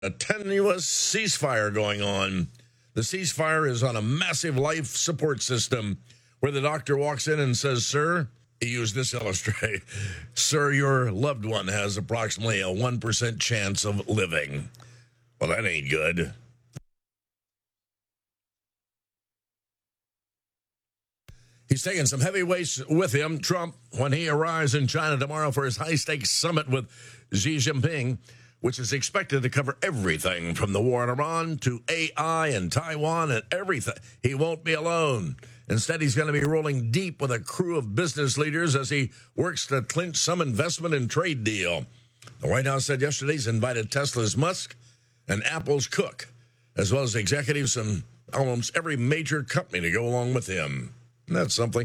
A tenuous ceasefire going on. The ceasefire is on a massive life support system where the doctor walks in and says, "Sir," he used this illustrate, "Sir, your loved one has approximately a 1% chance of living." Well, that ain't good. He's taking some heavy weights with him, Trump, when he arrives in China tomorrow for his high-stakes summit with Xi Jinping, which is expected to cover everything from the war in Iran to AI and Taiwan and everything. He won't be alone. Instead, he's going to be rolling deep with a crew of business leaders as he works to clinch some investment and trade deal. The White House said yesterday he's invited Tesla's Musk and Apple's Cook, as well as executives from almost every major company to go along with him. That's something.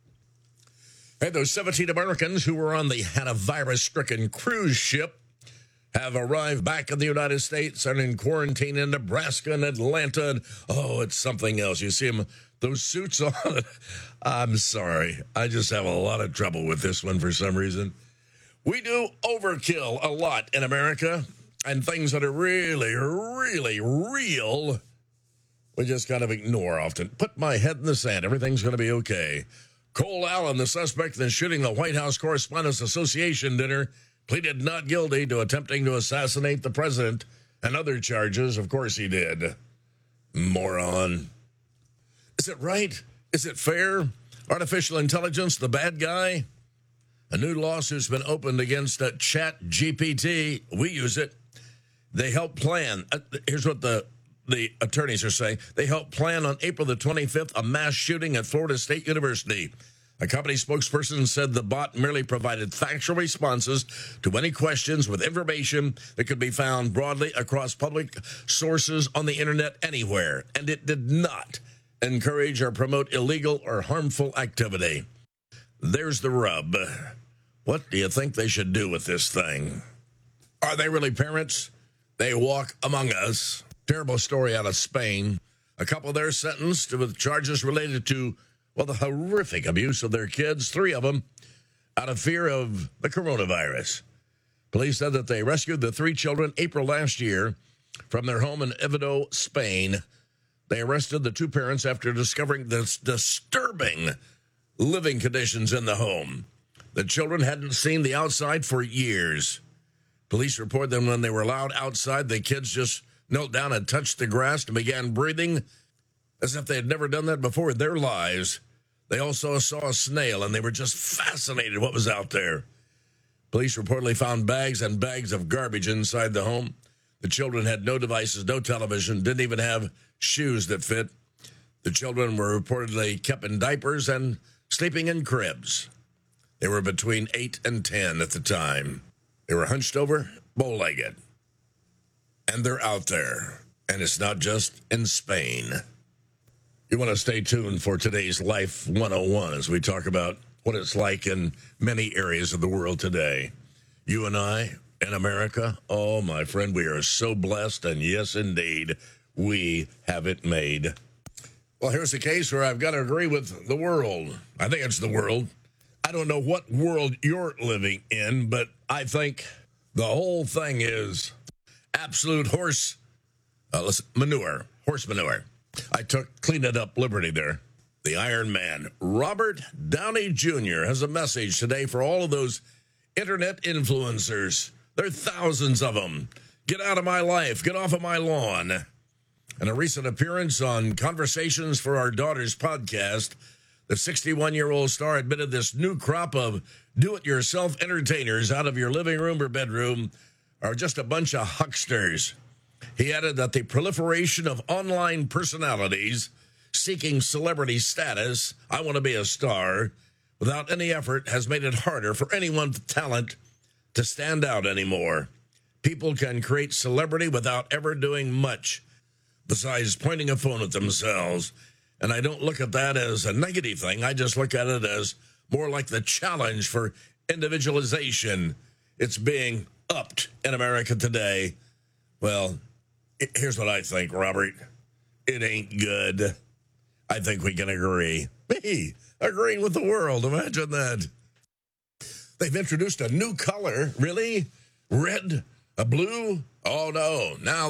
And those 17 Americans who were on the virus-stricken cruise ship have arrived back in the United States and in quarantine in Nebraska and Atlanta. And, it's something else. You see them, those suits on. I'm sorry. I just have a lot of trouble with this one for some reason. We do overkill a lot in America, and things that are really, really real, we just kind of ignore often. Put my head in the sand. Everything's going to be okay. Cole Allen, the suspect in shooting the White House Correspondents Association dinner, pleaded not guilty to attempting to assassinate the president and other charges. Of course he did. Moron. Is it right? Is it fair? Artificial intelligence, the bad guy? A new lawsuit's been opened against ChatGPT. We use it. They help plan. Here's what the attorneys are saying. They helped plan on April the 25th a mass shooting at Florida State University. A company spokesperson said the bot merely provided factual responses to any questions with information that could be found broadly across public sources on the internet anywhere, and it did not encourage or promote illegal or harmful activity. There's the rub. What do you think they should do with this thing? Are they really parents? They walk among us. Terrible story out of Spain. A couple there sentenced with charges related to, the horrific abuse of their kids, 3 of them, out of fear of the coronavirus. Police said that they rescued the 3 children April last year from their home in Oviedo, Spain. They arrested the 2 parents after discovering the disturbing living conditions in the home. The children hadn't seen the outside for years. Police report that when they were allowed outside, the kids just knelt down and touched the grass and began breathing as if they had never done that before in their lives. They also saw a snail, and they were just fascinated what was out there. Police reportedly found bags and bags of garbage inside the home. The children had no devices, no television, didn't even have shoes that fit. The children were reportedly kept in diapers and sleeping in cribs. They were between 8 and 10 at the time. They were hunched over, bow-legged. And they're out there. And it's not just in Spain. You want to stay tuned for today's Life 101 as we talk about what it's like in many areas of the world today. You and I in America, my friend, we are so blessed. And yes, indeed, we have it made. Well, here's the case where I've got to agree with the world. I think it's the world. I don't know what world you're living in, but I think the whole thing is absolute horse manure. I cleaned it up liberty there. The Iron Man, Robert Downey Jr., has a message today for all of those internet influencers. There are thousands of them. Get out of my life. Get off of my lawn. In a recent appearance on Conversations for Our Daughters podcast, the 61-year-old star admitted this new crop of do-it-yourself entertainers out of your living room or bedroom are just a bunch of hucksters. He added that the proliferation of online personalities seeking celebrity status, I want to be a star, without any effort has made it harder for anyone with talent to stand out anymore. People can create celebrity without ever doing much besides pointing a phone at themselves. And I don't look at that as a negative thing. I just look at it as more like the challenge for individualization. It's being upped in America today. Well, here's what I think, Robert. It ain't good. I think we can agree. Me, agreeing with the world. Imagine that. They've introduced a new color. Really? Red? A blue? Oh, no. Now